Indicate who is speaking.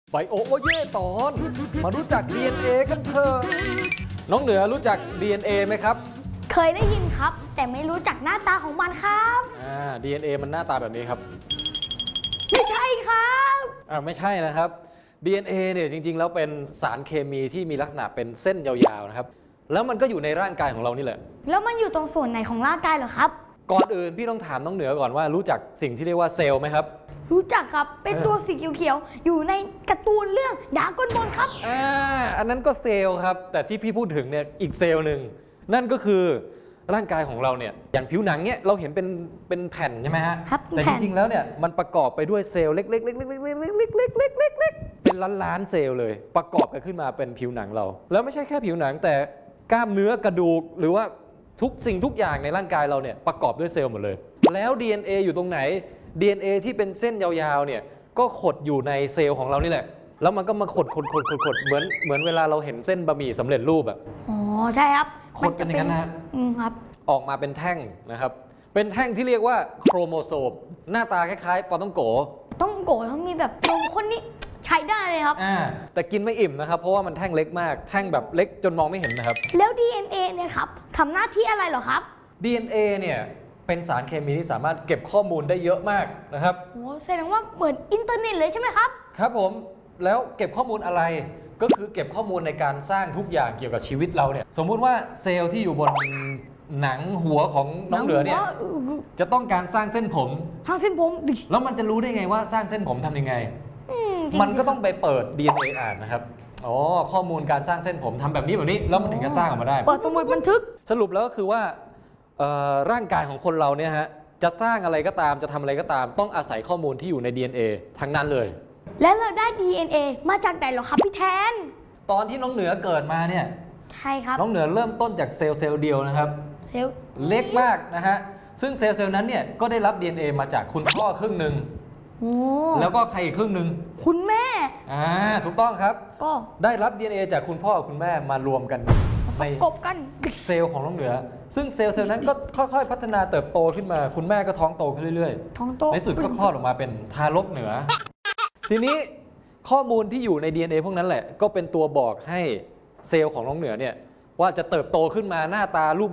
Speaker 1: ไบโอโอเย่ตอนมารู้จัก DNA กันเถอะน้องเหนือรู้จัก DNA ไหมครับ
Speaker 2: เคยได้ยินครับ แต่ไม่รู้จักหน้าตาของมันครับ
Speaker 1: DNA มันหน้าตาแบบนี้ครับ
Speaker 2: ไม่ใช่ครับ
Speaker 1: ไม่ใช่นะครับ DNA เนี่ยจริงๆแล้วเป็นสารเคมีที่มีลักษณะเป็นเส้นยาวๆนะครับแล้วมันก็อยู่ในร่างกายของเรานี่แหละ
Speaker 2: แล้วมันอยู่ตรงส่วนไหนของร่างกายเหรอครับ
Speaker 1: ก่อนอื่นพี่ต้องถามน้องเหนือก่อนว่ารู้จักสิ่งที่เรียกว่าเซลล์ไหมครับ
Speaker 2: รู้จักครับ เป็นตัวสีเขียวๆอยู่ในการ์ตูนเรื่องดราก้อนบอลครับ
Speaker 1: อันนั้นก็เซลล์ครับแต่ที่พี่พูดถึงเนี่ยอีกเซลล์หนึ่งนั่นก็คือร่างกายของเราเนี่ยอย่างผิวหนังเนี่ยเราเห็นเป็นแผ่นใช่ไหมฮะ
Speaker 2: ครับ
Speaker 1: แต่จริงๆแล้วเนี่ยมันประกอบไปด้วยเซลล์เล็กๆๆเป็นล้านๆเซลล์เลยประกอบกันขึ้นมาเป็นผิวหนังเราแล้วไม่ใช่แค่ผิวหนังแต่กล้ามเนื้อกระดูกหรือว่าทุกสิ่งทุกอย่างในร่างกายเราเนี่ยประกอบด้วยเซลล์หมดเลยแล้ว DNA อยู่ตรงไหน DNA ที่เป็นเส้นยาวๆเนี่ยก็ขดอยู่ในเซลล์ของเรานี่แหละแล้วมันก็มาขดเหมือนเวลาเราเห็นเส้นบะหมี่สำเร็จรูปอะ
Speaker 2: อ๋อใช่ครับ
Speaker 1: ขดกันอย่างนั้นนะฮะ
Speaker 2: ครับ
Speaker 1: ออกมาเป็นแท่งนะครับเป็นแท่งที่เรียกว่าโครโมโซมหน้าตาคล้ายๆปอต้องโก
Speaker 2: ต้องโกรธแล้วมีแบบนมข้นนี่ใช้ได้เลยครับ
Speaker 1: แต่กินไม่อิ่มนะครับเพราะว่ามันแท่งเล็กมากแท่งแบบเล็กจนมองไม่เห็นนะครับ
Speaker 2: แล้ว DNA เนี่ยครับทำหน้าที่อะไรเหรอครับ
Speaker 1: DNA เนี่ยเป็นสารเคมีที่สามารถเก็บข้อมูลได้เยอะมากนะครับ
Speaker 2: โอ้แสดงว่าเหมือนอินเทอร์เน็ตเลยใช่ไหมครับ
Speaker 1: ครับผมแล้วเก็บข้อมูลอะไรก็คือเก็บข้อมูลในการสร้างทุกอย่างเกี่ยวกับชีวิตเราเนี่ยสมมุติว่าเซลล์ที่อยู่บนหนังหัวของน้องเหนือเนี่ยจะต้องการสร้างเส้นผม
Speaker 2: ทางเส้นผม
Speaker 1: แล้วมันจะรู้ได้ไงว่าสร้างเส้นผมทำยังไง มันก็ต้องไปเปิด DNA อ่านนะครับอ๋อข้อมูลการสร้างเส้นผมทำแบบนี้แล้วมันถึงจะสร้างออกมาได้
Speaker 2: เปิดสมุดบันทึก
Speaker 1: สรุปแล้วก็คือว่าร่างกายของคนเราเนี่ยฮะจะสร้างอะไรก็ตามจะทำอะไรก็ตามต้องอาศัยข้อมูลที่อยู่ใน DNA ทั้งนั้นเลย
Speaker 2: แล้วเราได้ DNA มาจากไหนเหรอครับพี่แทน
Speaker 1: ตอนที่น้องเหนือเกิดมาเนี่ย
Speaker 2: ใช่ครับ
Speaker 1: น้องเหนือเริ่มต้นจากเซลล์เดียวนะครับ
Speaker 2: เร็ว
Speaker 1: เล็กมากนะฮะซึ่งเซลล์นั้นเนี่ยก็ได้รับ DNA มาจากคุณพ่อครึ่งหนึ่ง
Speaker 2: โอ้
Speaker 1: แล้วก็ใครอีกครึ่งหนึ่ง
Speaker 2: คุณแม่
Speaker 1: ถูกต้องครับ
Speaker 2: ก็
Speaker 1: ได้รับ DNA จากคุณพ่อกับคุณแม่มารวมกัน
Speaker 2: ป
Speaker 1: ใน
Speaker 2: ระกบกัน
Speaker 1: เซลล์ของน้องเหนือ ซึ่งเซลล์นั้นก็ค่อยๆ พัฒนาเติบโตขึ้นมา คุณแม่ก็ท้องโตขึ้นเรื่อย
Speaker 2: ท้องโต
Speaker 1: ๆ ในสุดก็คลอดออกมาเป็นทารกเหนือ ทีนี้ข้อมูลที่อยู่ใน DNA พวกนั้นแหละ ก็เป็นตัวบอกให้เซลล์ของน้องเหนือเนี่ยว่าจะเติบโตขึ้นมาหน้าตารูป